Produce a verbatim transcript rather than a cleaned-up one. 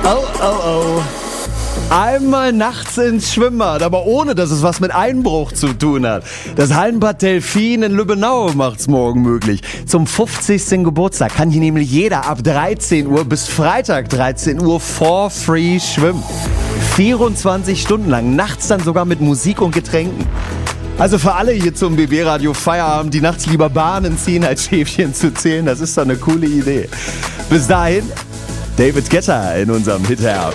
Oh, oh, oh. Einmal nachts ins Schwimmbad, aber ohne, dass es was mit Einbruch zu tun hat. Das Hallenbad Delfin in Lübbenau macht's morgen möglich. Zum fünfzigsten Geburtstag kann hier nämlich jeder ab dreizehn Uhr bis Freitag dreizehn Uhr for free schwimmen. vierundzwanzig Stunden lang, nachts dann sogar mit Musik und Getränken. Also für alle hier zum B B-Radio Feierabend, die nachts lieber Bahnen ziehen, als Schäfchen zu zählen, das ist doch eine coole Idee. Bis dahin, David Guetta in unserem Hit-Herbst.